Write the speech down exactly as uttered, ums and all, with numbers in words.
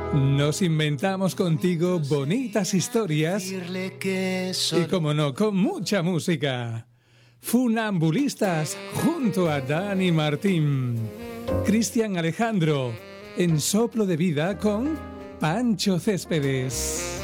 Nos inventamos contigo bonitas historias y, como no, con mucha música. Funambulistas junto a Dani Martín. Cristian Alejandro en Soplo de Vida con Pancho Céspedes.